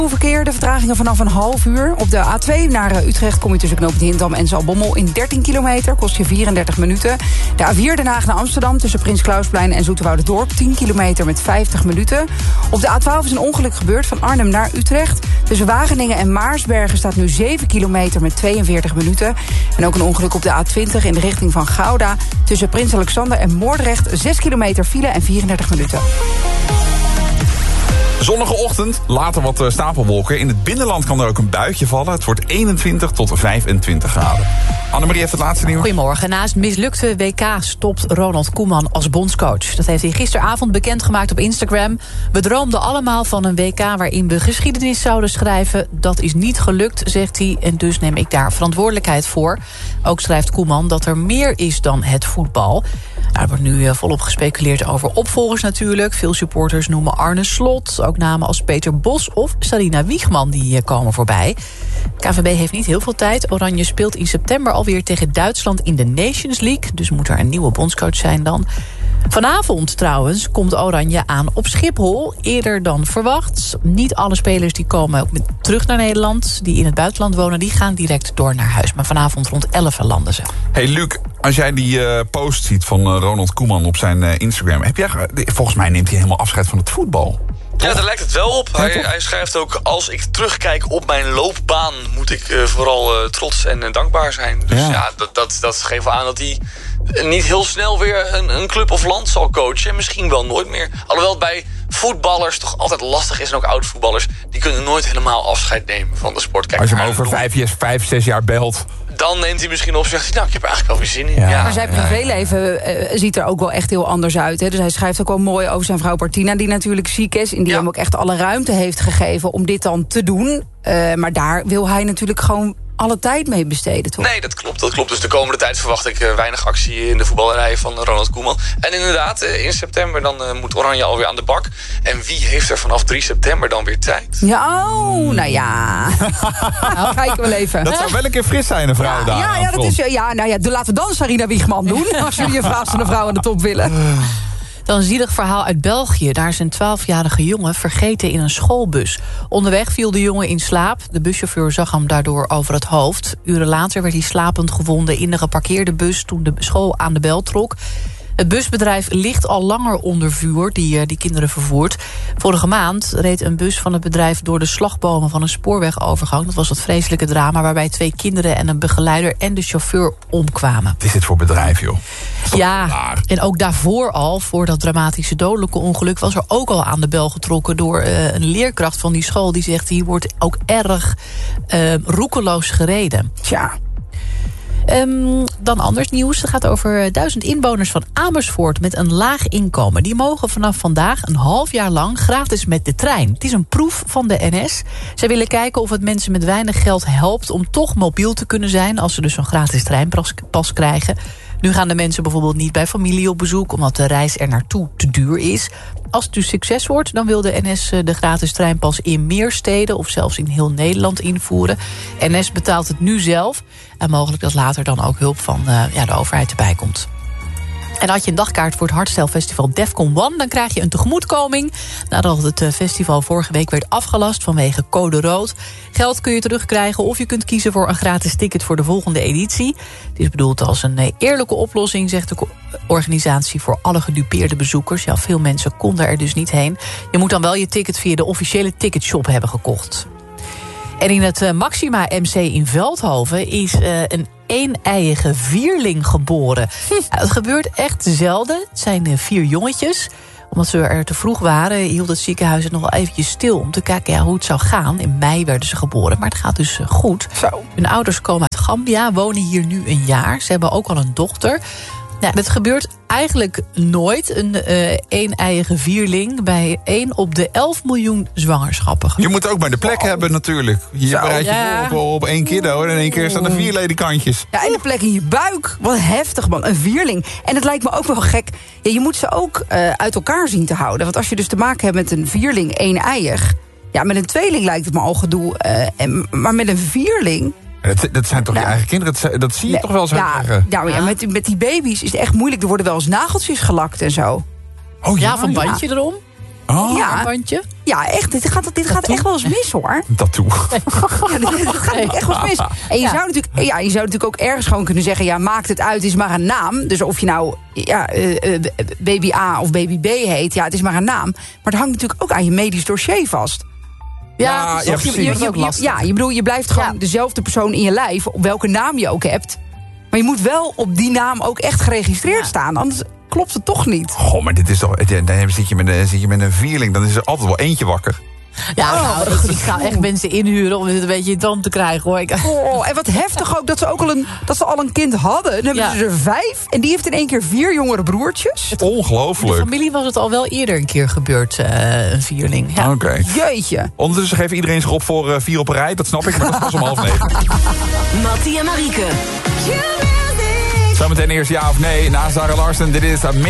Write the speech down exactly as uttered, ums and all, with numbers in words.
Verkeer, de vertragingen vanaf een half uur. Op de A twee naar Utrecht kom je tussen knooppunt Hindam en Zaltbommel in dertien kilometer. Kost je vierendertig minuten. De A vier Den Haag naar Amsterdam tussen Prins Klausplein en Zoeterwouderdorp. tien kilometer met vijftig minuten. Op de A twaalf is een ongeluk gebeurd van Arnhem naar Utrecht. Tussen Wageningen en Maarsbergen staat nu zeven kilometer met tweeënveertig minuten. En ook een ongeluk op de A twintig in de richting van Gouda. Tussen Prins Alexander en Moordrecht zes kilometer file en vierendertig minuten. Zonnige ochtend, later wat stapelwolken. In het binnenland kan er ook een buitje vallen. Het wordt eenentwintig tot vijfentwintig graden. Annemarie heeft het laatste nieuws. Goedemorgen. Na het mislukte W K stopt Ronald Koeman als bondscoach. Dat heeft hij gisteravond bekendgemaakt op Instagram. We droomden allemaal van een W K waarin we geschiedenis zouden schrijven. Dat is niet gelukt, zegt hij, en dus neem ik daar verantwoordelijkheid voor. Ook schrijft Koeman dat er meer is dan het voetbal. Nou, er wordt nu volop gespeculeerd over opvolgers natuurlijk. Veel supporters noemen Arne Slot. Ook namen als Peter Bos of Sarina Wiegman die komen voorbij. K V B heeft niet heel veel tijd. Oranje speelt in september alweer tegen Duitsland in de Nations League. Dus moet er een nieuwe bondscoach zijn dan. Vanavond trouwens komt Oranje aan op Schiphol. Eerder dan verwacht. Niet alle spelers die komen ook terug naar Nederland. Die in het buitenland wonen, die gaan direct door naar huis. Maar vanavond rond elf landen ze. Hey Luc, als jij die uh, post ziet van uh, Ronald Koeman op zijn uh, Instagram... Heb jij, volgens mij neemt hij helemaal afscheid van het voetbal. Ja, daar lijkt het wel op. Hij, hij schrijft ook, als ik terugkijk op mijn loopbaan... moet ik uh, vooral uh, trots en uh, dankbaar zijn. Dus ja, ja dat, dat, dat geeft wel aan dat hij niet heel snel weer een, een club of land zal coachen. En misschien wel nooit meer. Alhoewel het bij voetballers toch altijd lastig is... en ook oud-voetballers, die kunnen nooit helemaal afscheid nemen van de sport. Kijk, als je hem over vijf, vijf, zes jaar belt... dan neemt hij misschien op en zegt hij, nou, ik heb er eigenlijk wel weer zin in. Ja. Ja. Maar zijn privéleven uh, ziet er ook wel echt heel anders uit. Hè? Dus hij schrijft ook wel mooi over zijn vrouw Martina... die natuurlijk ziek is en die ja. hem ook echt alle ruimte heeft gegeven... om dit dan te doen. Uh, maar daar wil hij natuurlijk gewoon alle tijd mee besteden, toch? Nee, dat klopt. Dat klopt. Dus de komende tijd verwacht ik uh, weinig actie in de voetballerij van Ronald Koeman. En inderdaad, uh, in september dan uh, moet Oranje alweer aan de bak. En wie heeft er vanaf drie september dan weer tijd? Ja, oh, nou ja. nou, kijken we wel even. Dat zou wel een keer fris zijn, een vrouw ja, daar. Ja, ja, dat is, ja, nou ja, laten we dan Sarina Wiegman doen. Als jullie een vrouwste vrouw aan de top willen. Dan een zielig verhaal uit België. Daar is een twaalfjarige jongen vergeten in een schoolbus. Onderweg viel de jongen in slaap. De buschauffeur zag hem daardoor over het hoofd. Uren later werd hij slapend gevonden in de geparkeerde bus... toen de school aan de bel trok. Het busbedrijf ligt al langer onder vuur, die, die kinderen vervoert. Vorige maand reed een bus van het bedrijf door de slagbomen van een spoorwegovergang. Dat was dat vreselijke drama waarbij twee kinderen en een begeleider en de chauffeur omkwamen. Wat is dit voor bedrijf, joh? Ja, en ook daarvoor al, voor dat dramatische dodelijke ongeluk... was er ook al aan de bel getrokken door uh, een leerkracht van die school... die zegt, hier wordt ook erg uh, roekeloos gereden. Tja. Um, dan anders nieuws. Het gaat over duizend inwoners van Amersfoort met een laag inkomen. Die mogen vanaf vandaag een half jaar lang gratis met de trein. Het is een proef van de N S. Zij willen kijken of het mensen met weinig geld helpt... om toch mobiel te kunnen zijn als ze dus zo'n gratis treinpas krijgen. Nu gaan de mensen bijvoorbeeld niet bij familie op bezoek... omdat de reis er naartoe te duur is. Als het dus succes wordt, dan wil de N S de gratis treinpas in meer steden... of zelfs in heel Nederland invoeren. N S betaalt het nu zelf. En mogelijk dat later dan ook hulp van uh, ja, de overheid erbij komt. En had je een dagkaart voor het hardstyle-festival Defcon One... dan krijg je een tegemoetkoming nadat het festival vorige week werd afgelast vanwege code rood. Geld kun je terugkrijgen of je kunt kiezen voor een gratis ticket voor de volgende editie. Het is bedoeld als een eerlijke oplossing, zegt de organisatie... voor alle gedupeerde bezoekers. Ja, veel mensen konden er dus niet heen. Je moet dan wel je ticket via de officiële ticketshop hebben gekocht. En in het Maxima M C in Veldhoven is uh, een een-eiige vierling geboren. Hm. Ja, het gebeurt echt zelden. Het zijn uh, vier jongetjes. Omdat ze er te vroeg waren, hield het ziekenhuis het nog wel eventjes stil... om te kijken ja, hoe het zou gaan. In mei werden ze geboren, maar het gaat dus uh, goed. Zo. Hun ouders komen uit Gambia, wonen hier nu een jaar. Ze hebben ook al een dochter... Ja, het gebeurt eigenlijk nooit, een uh, een-eiige vierling... bij één op de elf miljoen zwangerschappen. Je moet ook maar de plek oh. hebben natuurlijk. Je Zo, bereidt je ja. voor op, op één kiddo... en in één keer staan er vier ledikantjes. Ja, en de plek in je buik. Wat heftig, man. Een vierling. En het lijkt me ook wel gek. Ja, je moet ze ook uh, uit elkaar zien te houden. Want als je dus te maken hebt met een vierling een-eiig... ja, met een tweeling lijkt het me al gedoe. Uh, en, maar met een vierling... Dat, dat zijn toch nou, je eigen kinderen? Dat, dat zie je nee, toch wel eens ja, zeggen? Ja, ja, met, met die baby's is het echt moeilijk. Er worden wel eens nageltjes gelakt en zo. Oh, ja, ja, van een bandje ja. erom. Oh. Ja. Bandje. Ja, echt. Dit gaat, dit gaat echt wel eens mis, hoor. Tattoo. Ja, dit, dit gaat echt wel eens mis. En je, Ja. zou natuurlijk, ja, je zou natuurlijk ook ergens gewoon kunnen zeggen... ja, maakt het uit, het is maar een naam. Dus of je nou ja, uh, uh, baby A of baby B heet... ja, het is maar een naam. Maar het hangt natuurlijk ook aan je medisch dossier vast. Ja, Ja, dat ja, is precies. je, Je, je, je, ook je- lastig. ja, je bedoel, je blijft gewoon Ja. dezelfde persoon in je lijf... op welke naam je ook hebt. Maar je moet wel op die naam ook echt geregistreerd Ja. staan. Anders klopt het toch niet. Goh, maar dit is toch... Dan zit je met een, zit je met een vierling, dan is er altijd wel eentje wakker. Ja, Oh, nou, ik, ik ga echt mensen inhuren om dit een beetje in tand te krijgen, hoor. Ik, Oh, en wat heftig ook dat ze ook al een, dat ze al een kind hadden. Dan hebben Ja. ze er vijf. En die heeft in één keer vier jongere broertjes. in de Ongelooflijk. familie was het al wel eerder een keer gebeurd, uh, een vierling. Ja. Oké. Jeetje. Ondertussen geeft iedereen zich op voor uh, vier op een rij. Dat snap ik, maar dat is pas om half negen. Mattie en Marieke. Zometeen eerst ja of nee. Na Zara Larsen, dit is...